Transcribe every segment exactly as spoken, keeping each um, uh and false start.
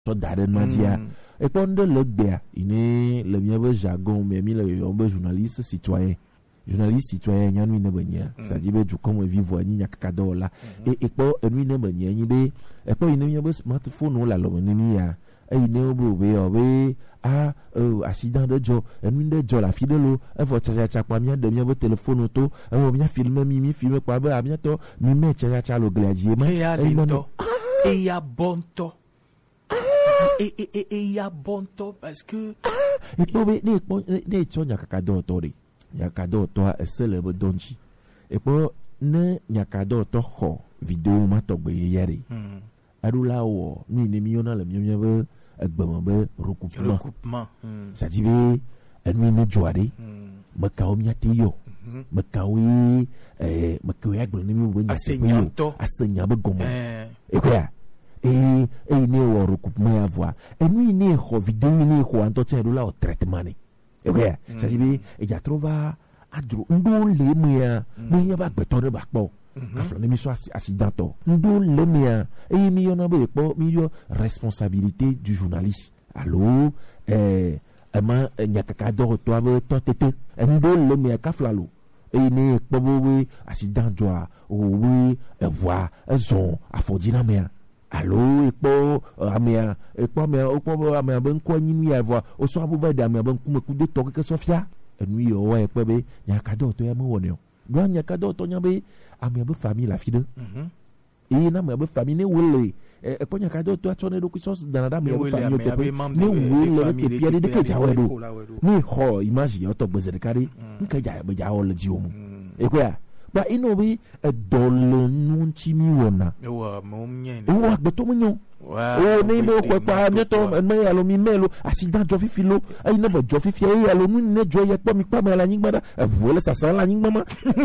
so dare no dia e pon de le gbea ini le mien jargon mais mi le on be journaliste citoyen journaliste citoyen nya nu ne banya ça dit be du comme vivre ni nya kakado la e e po nu ne banya ni be e po ni mien be smartphone la lo ni ya e ni obo be o be a accident de jo nu de jo la fidelo e fo cha cha kwa mien de mien be téléphone to e o mien filmer mi mi filmer kwa be a bientôt mi me cha cha lo gladier ma e ya bonto et et et et ya bonto parce que e po be ne po ne cho nya kakado to ri nyakado to a célèbre donji e po ne nyakado to ho video ma to gbe yere adula wo ni ne mi yona le mi mi be egbemo be recoupement recoupement ça dit be enu ne joare me ka o mi atiyo me ka wi eh me ka ya gbe ni mi wo nya se yo asenya be gomo e ko ya e e ne wo recoupement ya voix enu ne ho video ni ho anto chen adula o traitement ni okay ça dit et ya trouva adro ndo le mia mia ba gbeto de ba po ka flo mi so accident ndo le mia e mi yo na be po mi yo responsabilité du journaliste allo eh ama nya kaka do to ave to tete ndo le mia ka flalo e ni po we accident joa o we e voix ezon afodina mia allo e po amia e po amia o po amia ben ko nyi ya voix o so abu va da amia ben ku me ku de to ke sofia enu yo wa e po be nya kado to ya mo woni o do nya kado to nya be amia be famille la fide mhm e na me be famille ne wele e po nya kado to atone do ku so da na me be famille to pe ne wele ke pia de ke jawe do ni ho image yo to bezer kari nke ja be ja o le ji o mu e ko ya ba inobi e dole nunchi mi wona wa mo myen wa gbeto mo nyon o ni mo ko pa mi to me ya lo mi melo accident jo fifi lo ai na bo jo fifi ai ya lo nu ne jo ye po mi pa me la yin gbada e vuele sa sa la yin mama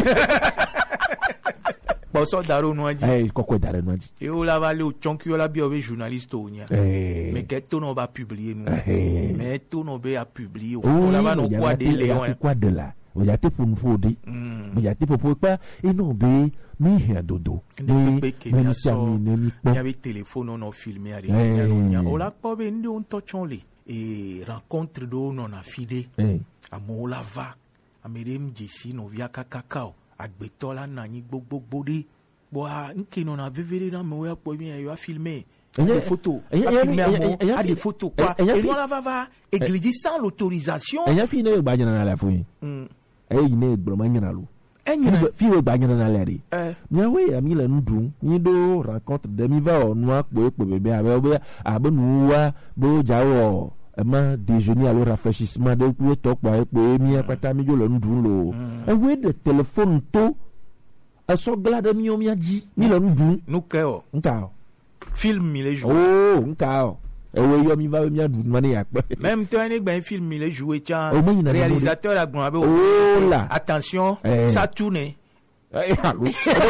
bo so daro no aji eh kokko daro no aji e o la va le o chonki o la bi o be journaliste o nya mais que to no ba publier nous mais to no be a publier o la va no kwa de le kwa de la o ya te pour nous de o ya te pour pas et non be mi he dodo ni même si ami ne mi pas il y avait téléphone on filmé à rien o la po be ndi on to chonle et rencontre do non a fide a mo la va a merem jesi no via kakao agbetola na ni gbogbo de bo a nke no na vevere na mo ya po mi yo a filmer des photos a des photos quoi et on la va va église sans l'autorisation e ya fi ne gba nyana na la fo yin e ne gbro ma nyana lo e fi we gba nyana na la ri mi we ami le ndun ni do rencontre de mi va onu apo epo bebe abe abe nu wa bo jawo e ma déjeuner alors rafraîchissement de ku to po epo mi apata mi jo lo ndun lo e we de téléphone to a so glada mi o mi aji mi lo ndun nu ke o nka film mi le jou oh nka o e we yo mi va mi adu mani ya pe même toi ni gben film mi le jouer tiens réalisateur la gbon abe oh là attention ça tourne eh allo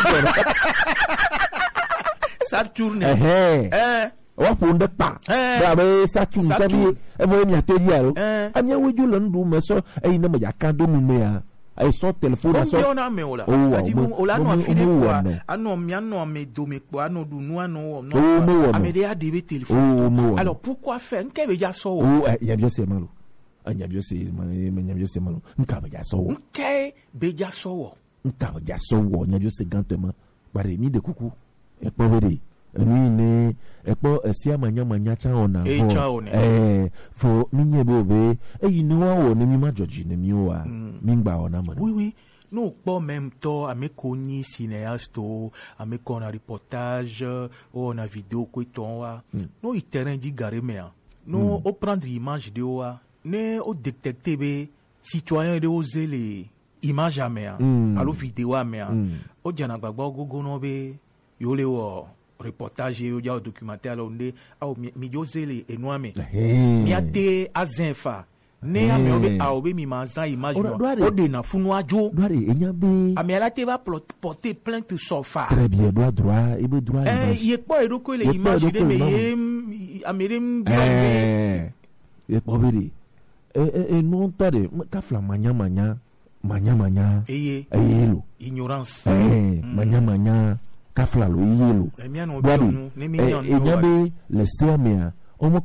ça tourne eh eh wa ponde pa ba be sa tourne ça bi e vo mi ateli alo amia we ju lo ndu me so e na me ya kan do mu me ya ai so téléphone so on a me ola ça dit bon ola no afide quoi ano mi ano me do me quoi ano du no ano no amede a de téléphone alors pourquoi faire nke be ja so oh ya bio se malo anya bio se nya bio se malo nka be ja so nke be ja so nka be ja so nya bio se gantema bare mi de kuku e po bere ni ne e po esi amanya manya cha ona ho eh fo mi nye be obe e yi ni wa wo ni mi ma joji ni mi wa mi gba ona mo oui oui nous pas même temps à me connait cinéaste à me connait reportage on a vidéo ko ton wa nous il terrain di gare mais nous au prendre image de wa ne au détecter be citoyen de oser les images à mais allo vidéo à mais au jana gbagba gogo no be yo le wo reportage yo ja documentaire onde au mi josele enwame mi ate azenfa ne ame obe a obe mi manza image o de na funu ajo doare enya be ame ala te va porter plainte sofa très bien droit droit e be droit eh ye po e roko le image de me amerem eh ye po beri eh eh non tade ka fla manya manya manya manya eh eh lo ignorance eh manya manya kafla lo yelo emiano bi onu ne mi yan e nyabe le semia o mo